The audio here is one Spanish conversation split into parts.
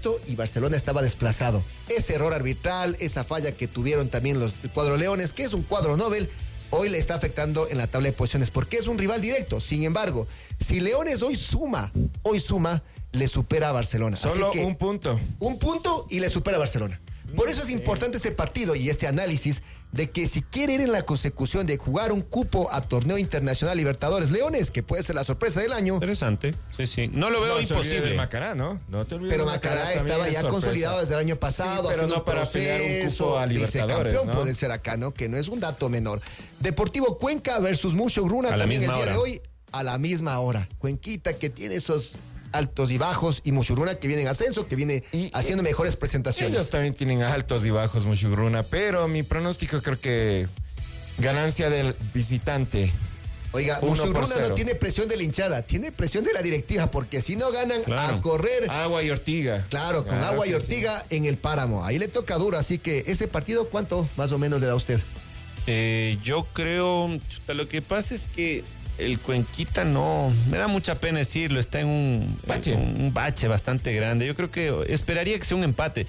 directo y Barcelona estaba desplazado. Ese error arbitral, esa falla que tuvieron también el cuadro Leones, que es un cuadro Nobel, hoy le está afectando en la tabla de posiciones porque es un rival directo. Sin embargo, si Leones hoy suma, le supera a Barcelona. Solo Así que, un punto. Un punto y le supera a Barcelona. Por eso es importante este partido y este análisis de que si quiere ir en la consecución de jugar un cupo a torneo internacional Libertadores Leones, que puede ser la sorpresa del año. Interesante, sí. No lo veo imposible. Macará, ¿no? No te olvides. Pero Macará estaba ya consolidado desde el año pasado. Sí, pero no para pelear un cupo a Libertadores, vicecampeón, ¿no? puede ser acá, ¿no? Que no es un dato menor. Deportivo Cuenca versus Mushogruna también el día de hoy a la misma hora. Cuenquita que tiene esos altos y bajos y Mushuruna que viene en ascenso, que viene haciendo mejores presentaciones. Ellos también tienen altos y bajos, Mushuruna, pero mi pronóstico creo que ganancia del visitante. Oiga, Mushuruna no tiene presión de la hinchada, tiene presión de la directiva, porque si no ganan a correr. Agua y Ortiga. Claro, con Agua y Ortiga en el páramo. Ahí le toca duro, así que ese partido, ¿cuánto más o menos le da a usted? Yo creo, lo que pasa es que el Cuenquita no, me da mucha pena decirlo, está en un bache bastante grande. Yo creo que esperaría que sea un empate.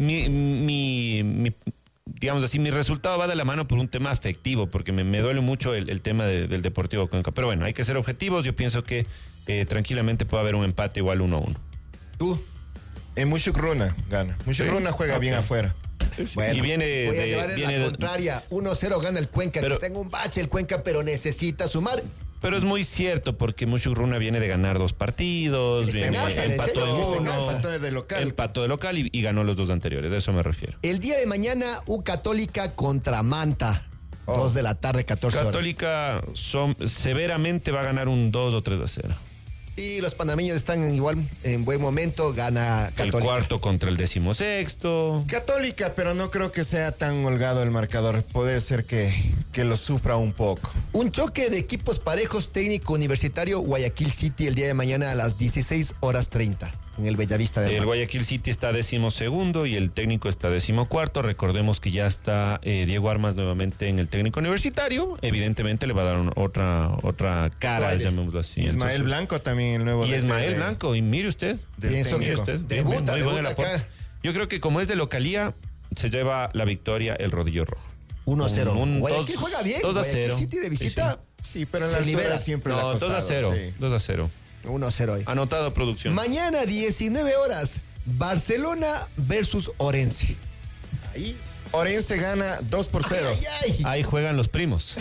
Digamos así, mi resultado va de la mano por un tema afectivo, porque me duele mucho el tema del Deportivo Cuenca. Pero bueno, hay que ser objetivos. Yo pienso que tranquilamente puede haber un empate igual 1-1. ¿Tú? En Mushuruna gana. Mushuruna juega bien afuera. Bueno, y voy a llevar en la contraria. 1-0 gana el Cuenca, que está en un bache el Cuenca, pero necesita sumar. Pero es muy cierto, porque Mushuruna viene de ganar 2 partidos, empató en uno, empató de local y ganó los 2 anteriores, a eso me refiero. El día de mañana, U Católica contra Manta, 2 de la tarde, 14 horas. Católica severamente va a ganar un 2 o 3-0. Y los panameños están igual en buen momento, gana Católica. El cuarto contra el 16º. Católica, pero no creo que sea tan holgado el marcador. Puede ser que lo sufra un poco. Un choque de equipos parejos, Técnico Universitario Guayaquil City el día de mañana a las 16:30 en el Bellavista del Mar. El Guayaquil City está 12º y el técnico está 14º. Recordemos que ya está Diego Armas nuevamente en el técnico universitario. Evidentemente le va a dar otra cara, llamémoslo así. Ismael Blanco también, el nuevo. Y Ismael Blanco, y mire usted. Pienso que debuta acá. Yo creo que como es de localía, se lleva la victoria el Rodillo Rojo. 1-0. Guayaquil juega bien. 2-0. Guayaquil City de visita. Sí, pero en la libera siempre la 2-0. 2-0. 1-0 hoy. Anotado producción. Mañana 19 horas, Barcelona versus Orense. Ahí Orense gana 2-0. Ahí juegan los primos.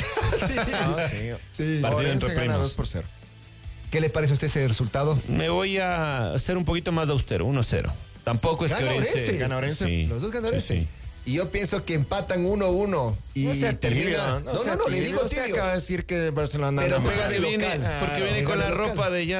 Sí. Orense gana 2-0. ¿Qué le parece a usted ese resultado? Me voy a hacer un poquito más austero, 1-0. Tampoco es que Orense. ¿Gana Orense? Sí. Los dos ganan Orense. Sí. Y yo pienso que empatan 1-1 y termina. No, le digo usted tibio. acaba de decir que Barcelona pero juega de local. Porque viene con la ropa de ir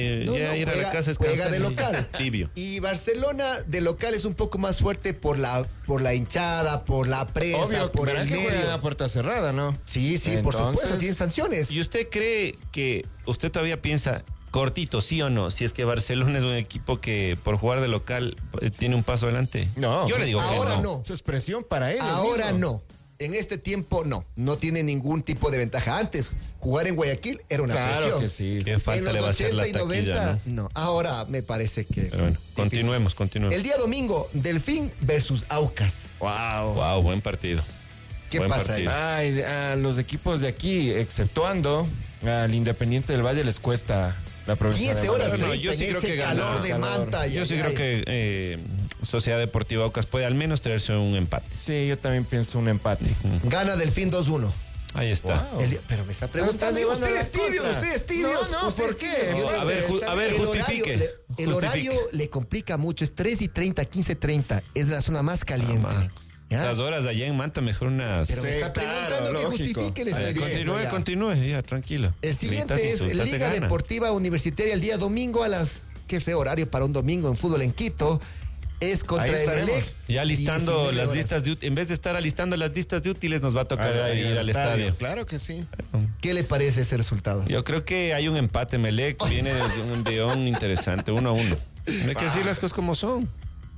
a la casa. Juega de local. Tibio. Y Barcelona de local es un poco más fuerte por la hinchada, por la prensa, obvio, por el medio. Juega a puerta cerrada, ¿no? Sí, por supuesto, tiene sanciones. ¿Y usted cree que usted todavía piensa cortito, sí o no, si es que Barcelona es un equipo que por jugar de local tiene un paso adelante? No. Yo le digo ahora que no. Eso es presión para ellos. Ahora no. En este tiempo no tiene ningún tipo de ventaja. Antes, jugar en Guayaquil era una presión. Claro que sí. Qué falta le va a hacer la taquilla, 90, ¿no? Ahora me parece que... Pero bueno, continuemos. El día domingo, Delfín versus Aucas. Wow, buen partido. ¿Qué pasa ahí? Ay, a los equipos de aquí, exceptuando al Independiente del Valle, les cuesta la provincia 15 de horas no, yo sí creo que gana. calor de Manta. Yo sí creo que Sociedad Deportiva Aucas puede al menos traerse un empate. Sí, yo también pienso un empate. Gana Delfín 2-1. Ahí está. Wow. Pero me está preguntando, ustedes tibios. No, ¿por qué? A ver, justifique. El horario le complica mucho, es 3:30, 15:30. Es la zona más caliente. Las horas allá en Manta, mejor unas... Pero me está preguntando que justifique, le estoy diciendo. Continúe, ya, tranquilo. El siguiente es Liga Deportiva Universitaria el día domingo a las... Qué feo horario para un domingo en fútbol en Quito. Es contra Emelec. Ya listando las listas de útiles. En vez de estar alistando las listas de útiles, nos va a tocar ir al estadio. Claro que sí. ¿Qué le parece ese resultado? Yo creo que hay un empate. Emelec viene de un envión interesante, 1-1. Hay que decir las cosas como son.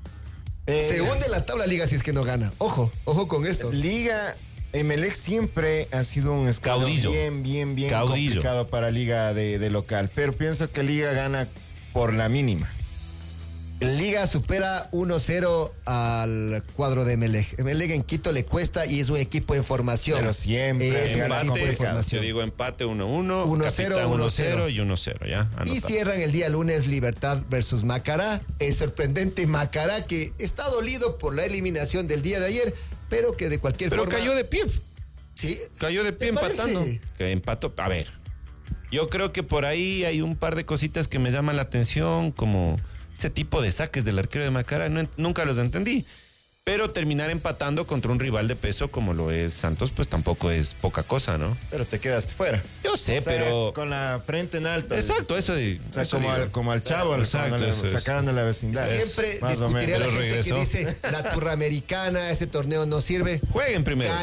Se hunde la tabla Liga si es que no gana. Ojo con esto. Liga, Emelec siempre ha sido un escalón bien complicado para Liga de local. Pero pienso que Liga gana por la mínima. Liga supera 1-0 al cuadro de Emelec. Emelec en Quito le cuesta y es un equipo en formación. Pero siempre es un empate, equipo en formación. Yo digo empate 1-1, 1-0, Capitán 1-0 y 1-0, ya. Y Anotado. cierran el día lunes Libertad versus Macará. El sorprendente Macará que está dolido por la eliminación del día de ayer, pero que de cualquier Pero forma... cayó de pie. Sí. Cayó de pie ¿Te parece? empatando. Que empató. A ver, yo creo que por ahí hay un par de cositas que me llaman la atención, como ese tipo de saques del arquero de Macará. Nunca los entendí. Pero terminar empatando contra un rival de peso como lo es Santos, pues tampoco es poca cosa, ¿no? Pero te quedaste fuera. Yo sé, O sea, pero... con la frente en alto. Exacto, eso de... O sea, eso como, digo. como al chavo, Exacto, cuando eso le es. sacaron de la vecindad. Siempre Más o discutiría la menos. Pero gente que regresó. dice la turramericana, ese torneo no sirve. Jueguen primero.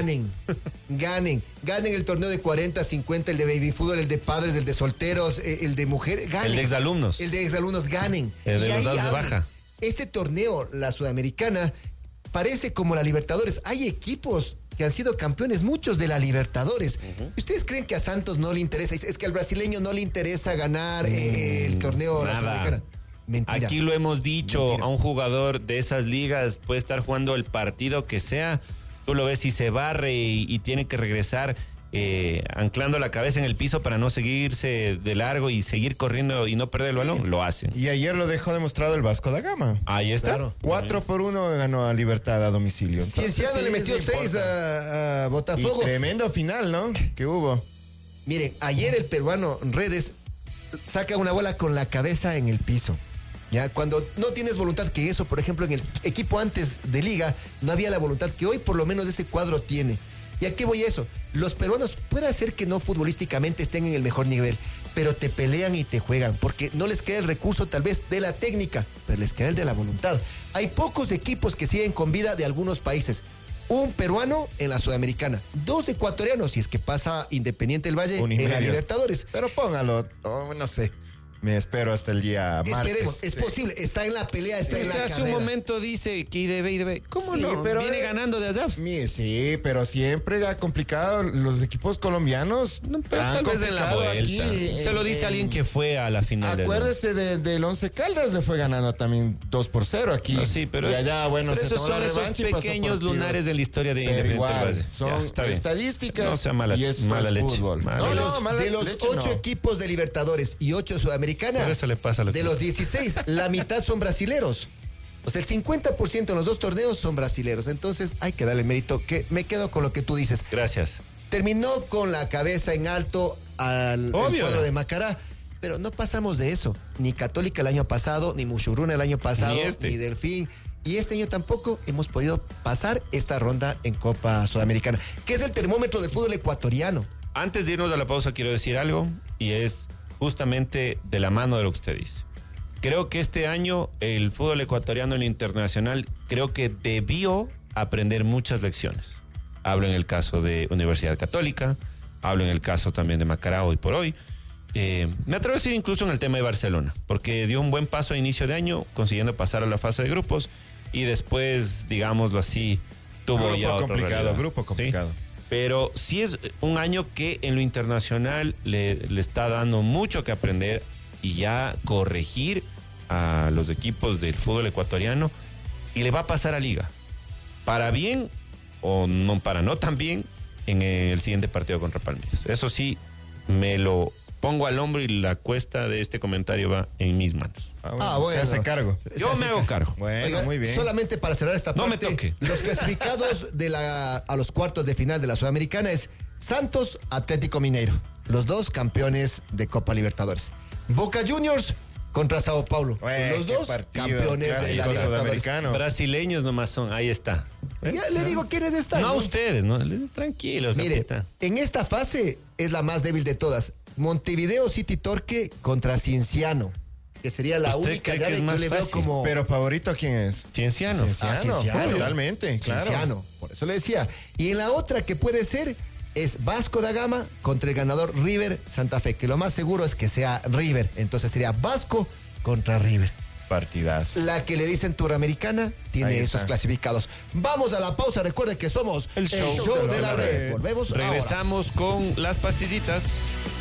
Ganen el torneo de 40, 50, el de baby fútbol, el de padres, el de solteros, el de mujeres, ganen. El de exalumnos. El de exalumnos, ganen. El de Y los ahí dados de hablan. baja. Este torneo, la sudamericana, parece como la Libertadores. Hay equipos que han sido campeones, muchos de la Libertadores. ¿Ustedes creen que a Santos no le interesa? Es que al brasileño no le interesa ganar el torneo la nada. sudamericana. Mentira. Aquí lo hemos dicho, Mentira. a un jugador de esas ligas puede estar jugando el partido que sea, tú lo ves y se barre y tiene que regresar anclando la cabeza en el piso para no seguirse de largo y seguir corriendo y no perder el balón, lo hacen. Y ayer lo dejó demostrado el Vasco da Gama. Ahí está. Claro. 4-1 ganó a Libertad a domicilio. Entonces, Cienciano sí, le metió sí 6 importa. a Y Botafogo. tremendo final, ¿no? Que hubo. Miren, ayer el peruano Redes saca una bola con la cabeza en el piso. Ya, cuando no tienes voluntad, que eso, por ejemplo, en el equipo antes de liga, no había la voluntad que hoy por lo menos ese cuadro tiene. ¿Y a qué voy eso? Los peruanos puede ser que no futbolísticamente estén en el mejor nivel, pero te pelean y te juegan, porque no les queda el recurso tal vez de la técnica, pero les queda el de la voluntad. Hay pocos equipos que siguen con vida de algunos países. Un peruano en la Sudamericana, 2 ecuatorianos, si es que pasa Independiente del Valle en la Unimedios. Libertadores. Pero póngalo, no sé. Me espero hasta el día martes. Esperemos, es posible, está en la pelea, está en la Hace un carrera. momento dice que IDB. ¿Cómo Sí, no? pero, Viene ganando de allá. Sí, pero siempre ha complicado los equipos colombianos. No, pero han tal vez en la complicado vuelta. aquí Se lo dice alguien que fue a la final del... Acuérdese del Once Caldas, le fue ganando también 2-0 aquí. No, sí, pero, y allá, bueno, pero se esos tomó la son esos revancha y pasó pequeños por tiros. lunares de la historia de Pero Independiente del igual, Valle. son Ya, está bien. estadísticas No sea mala, y es mala leche. fútbol. Mala No, leche. no, mala De los leche 8 no. equipos de Libertadores y 8 Sudamericana, Por eso le pasa lo de que- los 16, la mitad son brasileros. O sea, el 50% en los dos torneos son brasileros. Entonces hay que darle mérito, que me quedo con lo que tú dices. Gracias. Terminó con la cabeza en alto al Obvio. cuadro de Macará, pero no pasamos de eso. Ni Católica el año pasado, ni Mushuruna el año pasado, Ni ni Delfín. Y este año tampoco hemos podido pasar esta ronda en Copa Sudamericana, que es el termómetro del fútbol ecuatoriano. Antes de irnos a la pausa quiero decir algo y es justamente de la mano de lo que usted dice. Creo que este año el fútbol ecuatoriano en lo internacional creo que debió aprender muchas lecciones. Hablo en el caso de Universidad Católica, hablo en el caso también de Macará hoy por hoy. Me atrevo a decir incluso en el tema de Barcelona, porque dio un buen paso a inicio de año, consiguiendo pasar a la fase de grupos y después, digámoslo así, tuvo Grupo ya otra complicado, realidad. grupo complicado. ¿Sí? Pero sí es un año que en lo internacional le está dando mucho que aprender y ya corregir a los equipos del fútbol ecuatoriano y le va a pasar a Liga. Para bien o no, para no tan bien en el siguiente partido contra Palmeiras. Eso sí, me lo pongo al hombro y la cuesta de este comentario va en mis manos. Bueno. Se hace cargo. Yo me hago cargo. Bueno, Oiga, muy bien. solamente para cerrar esta No parte, me toque. los clasificados a los cuartos de final de la Sudamericana es Santos, Atlético Mineiro, los dos campeones de Copa Libertadores. Boca Juniors contra Sao Paulo, los qué dos partido, campeones de la clásico Libertadores. sudamericano. Brasileños nomás son, ahí está. Y ya le digo quiénes están. No ustedes, ¿no? Tranquilos, Mire, capitán. en esta fase es la más débil de todas. Montevideo City Torque contra Cienciano, que sería la ¿Usted única cree que llave es que yo más le veo fácil? como Pero favorito, ¿quién es? Cienciano. Cienciano, totalmente, claro. Cienciano, por eso le decía. Y en la otra que puede ser es Vasco da Gama contra el ganador River Santa Fe, que lo más seguro es que sea River. Entonces sería Vasco contra River. Partidazo. La que le dicen Turamericana tiene Ahí esos está. clasificados. Vamos a la pausa. Recuerden que somos El show de la red. Volvemos ahora. Regresamos con las pastillitas.